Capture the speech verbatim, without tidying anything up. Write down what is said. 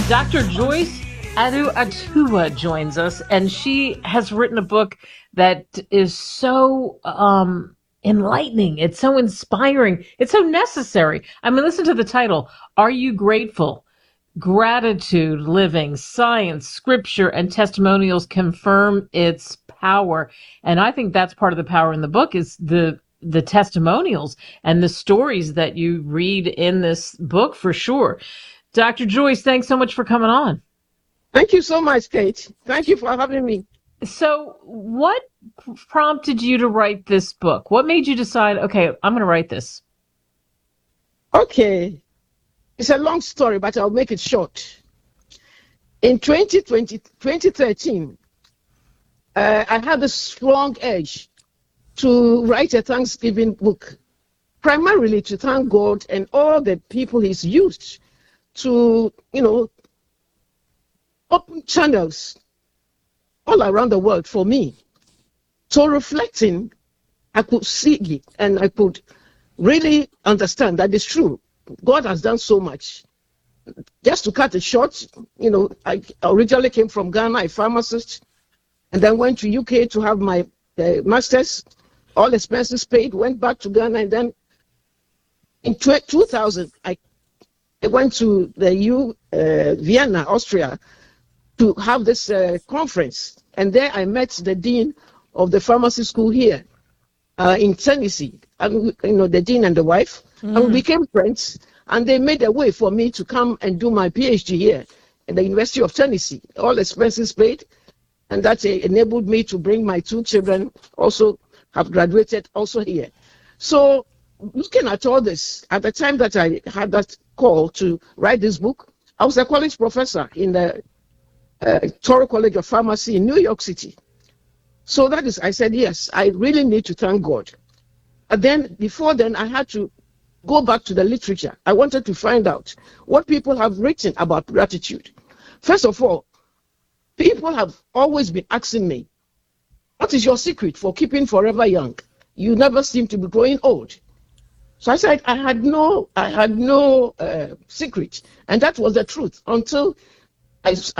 Doctor Joyce Adu-Atua joins us, and she has written a book that is so um, enlightening. It's so inspiring. It's so necessary. I mean, listen to the title. Are You Grateful? Gratitude, Living, Science, Scripture, and Testimonials Confirm Its Power. And I think that's part of the power in the book is the the testimonials and the stories that you read in this book for sure. Doctor Joyce, thanks so much for coming on. Thank you so much, Kate. Thank you for having me. So what prompted you to write this book? What made you decide, okay, I'm going to write this? Okay. It's a long story, but I'll make it short. In twenty twenty, twenty thirteen, uh, I had a strong urge to write a Thanksgiving book, primarily to thank God and all the people He's used to, you know, open channels all around the world for me. So reflecting, I could see it and I could really understand that it's true. God has done so much. Just to cut it short, you know, I originally came from Ghana, a pharmacist, and then went to U K to have my uh, master's, all expenses paid, went back to Ghana, and then in two thousand, I I went to the U, uh, Vienna, Austria, to have this uh, conference. And there I met the dean of the pharmacy school here uh, in Tennessee, and, you know, the dean and the wife. Mm. And we became friends, and they made a way for me to come and do my PhD here at the University of Tennessee, all expenses paid. And that uh, enabled me to bring my two children, also have graduated also here. So looking at all this, at the time that I had that call to write this book, I was a college professor in the uh, Touro College of Pharmacy in New York City. So that is, I said, yes, I really need to thank God. And then before then, I had to go back to the literature. I wanted to find out what people have written about gratitude. First of all, people have always been asking me, what is your secret for keeping forever young? You never seem to be growing old. So I said I had no, I had no uh, secret, and that was the truth until I,